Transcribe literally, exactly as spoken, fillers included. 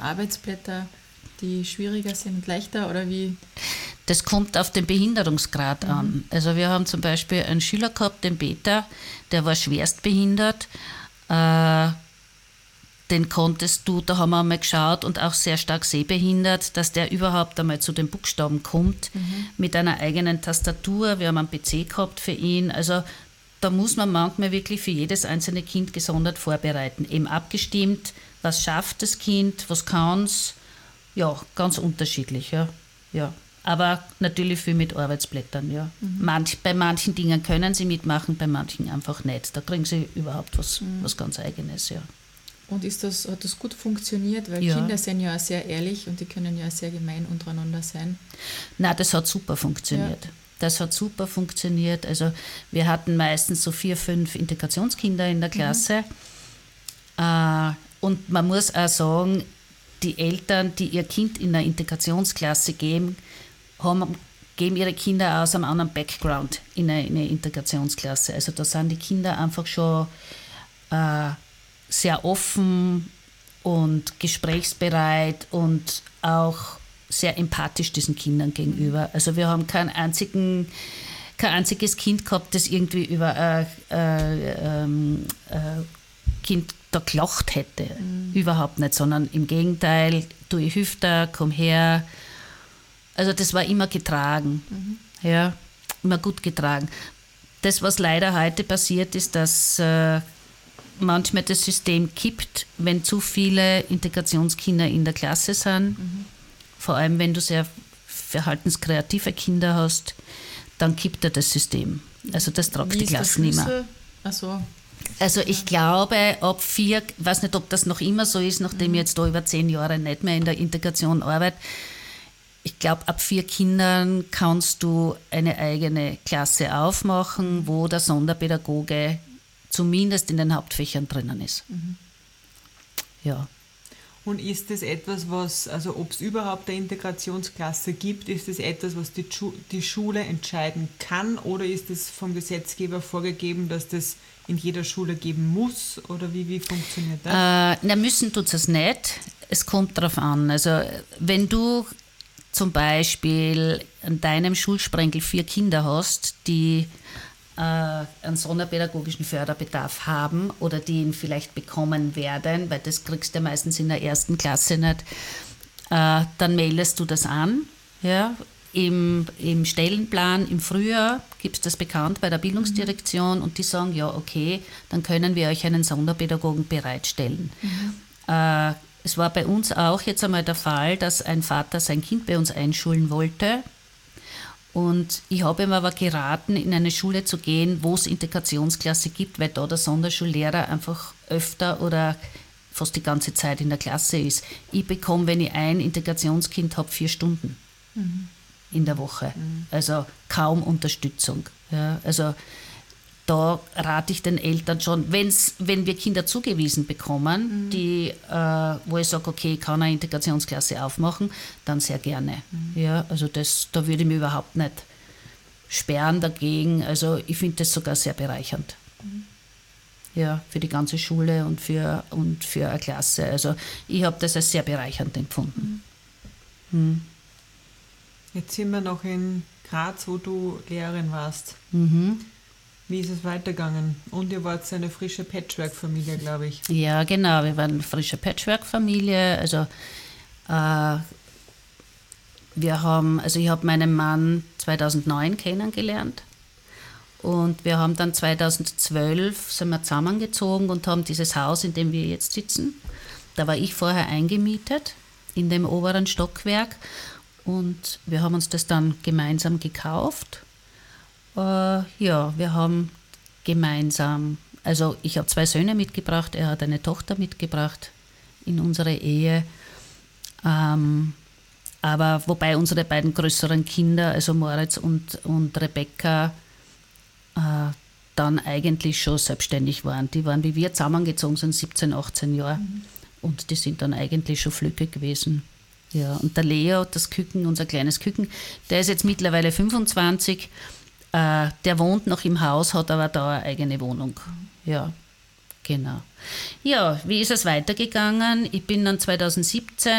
Arbeitsblätter, die schwieriger sind und leichter oder wie? Das kommt auf den Behinderungsgrad mhm. an. Also wir haben zum Beispiel einen Schüler gehabt, den Peter, der war schwerst behindert. Äh, den konntest du, da haben wir einmal geschaut, und auch sehr stark sehbehindert, dass der überhaupt einmal zu den Buchstaben kommt, mhm. mit einer eigenen Tastatur. Wir haben einen P C gehabt für ihn. Also da muss man manchmal wirklich für jedes einzelne Kind gesondert vorbereiten. Eben abgestimmt, was schafft das Kind, was kann es. Ja, ganz unterschiedlich, ja. ja. Aber natürlich viel mit Arbeitsblättern, ja. Mhm. Manch, bei manchen Dingen können sie mitmachen, bei manchen einfach nicht. Da kriegen sie überhaupt was, mhm. was ganz Eigenes, ja. Und ist das, hat das gut funktioniert? Weil ja. Kinder sind ja sehr ehrlich und die können ja sehr gemein untereinander sein. Nein, das hat super funktioniert. Ja. Das hat super funktioniert. Also wir hatten meistens so vier, fünf Integrationskinder in der Klasse. Mhm. Äh, und man muss auch sagen, die Eltern, die ihr Kind in eine Integrationsklasse geben, haben, geben ihre Kinder aus einem anderen Background in eine, in eine Integrationsklasse. Also da sind die Kinder einfach schon äh, sehr offen und gesprächsbereit und auch sehr empathisch diesen Kindern gegenüber. Also wir haben keinen einzigen, kein einziges Kind gehabt, das irgendwie über ein äh, äh, Kind da gelacht hätte. Mhm. Überhaupt nicht, sondern im Gegenteil, du, ich hilf dir, komm her. Also das war immer getragen, mhm. ja, immer gut getragen. Das, was leider heute passiert, ist, dass äh, manchmal das System kippt, wenn zu viele Integrationskinder in der Klasse sind. Mhm. Vor allem, wenn du sehr verhaltenskreative Kinder hast, dann kippt er das System. Also das tragt die Klasse nicht mehr. Ach so. Also ich glaube, ab vier, ich weiß nicht, ob das noch immer so ist, nachdem mhm. ich jetzt da über zehn Jahre nicht mehr in der Integration arbeite. Ich glaube, ab vier Kindern kannst du eine eigene Klasse aufmachen, wo der Sonderpädagoge zumindest in den Hauptfächern drinnen ist. Mhm. Ja. Und ist das etwas, was, also ob es überhaupt eine Integrationsklasse gibt, ist das etwas, was die, Schu- die Schule entscheiden kann, oder ist es vom Gesetzgeber vorgegeben, dass das in jeder Schule geben muss, oder wie, wie funktioniert das? Äh, na, müssen tut es nicht. Es kommt darauf an. Also wenn du zum Beispiel an deinem Schulsprengel vier Kinder hast, die äh, einen sonderpädagogischen Förderbedarf haben oder die ihn vielleicht bekommen werden, weil das kriegst du ja meistens in der ersten Klasse nicht, äh, dann meldest du das an. Ja? Im, Im Stellenplan im Frühjahr gibst du das bekannt bei der Bildungsdirektion mhm. und die sagen, ja okay, dann können wir euch einen Sonderpädagogen bereitstellen. Mhm. Äh, es war bei uns auch jetzt einmal der Fall, dass ein Vater sein Kind bei uns einschulen wollte. Und ich habe ihm aber geraten, in eine Schule zu gehen, wo es Integrationsklasse gibt, weil da der Sonderschullehrer einfach öfter oder fast die ganze Zeit in der Klasse ist. Ich bekomme, wenn ich ein Integrationskind habe, vier Stunden mhm. in der Woche. Mhm. Also kaum Unterstützung. Ja, also da rate ich den Eltern schon, wenn's, wenn wir Kinder zugewiesen bekommen, mhm. die, äh, wo ich sage, okay, ich kann eine Integrationsklasse aufmachen, dann sehr gerne. Mhm. Ja, also das, da würde ich mich überhaupt nicht sperren dagegen. Also ich finde das sogar sehr bereichernd. Mhm. Ja, für die ganze Schule und für, und für eine Klasse. Also ich habe das als sehr bereichernd empfunden. Mhm. Mhm. Jetzt sind wir noch in Graz, wo du Lehrerin warst. Mhm. Wie ist es weitergegangen? Und ihr wart eine frische Patchwork-Familie, glaube ich. Ja, genau. Wir waren eine frische Patchwork-Familie. Also, äh, wir haben, also ich habe meinen Mann zweitausendneun kennengelernt. Und wir haben dann zweitausendzwölf sind wir zusammengezogen und haben dieses Haus, in dem wir jetzt sitzen, da war ich vorher eingemietet, in dem oberen Stockwerk. Und wir haben uns das dann gemeinsam gekauft. Uh, ja, wir haben gemeinsam, also ich habe zwei Söhne mitgebracht, er hat eine Tochter mitgebracht in unsere Ehe, ähm, aber wobei unsere beiden größeren Kinder, also Moritz und, und Rebecca, äh, dann eigentlich schon selbstständig waren. Die waren wie wir zusammengezogen, sind siebzehn, achtzehn Jahre mhm. und die sind dann eigentlich schon flügge gewesen. Ja, und der Leo, das Küken, unser kleines Küken, der ist jetzt mittlerweile fünfundzwanzig. Uh, der wohnt noch im Haus, hat aber da eine eigene Wohnung. Ja, genau. Ja, wie ist es weitergegangen? Ich bin dann zweitausendsiebzehn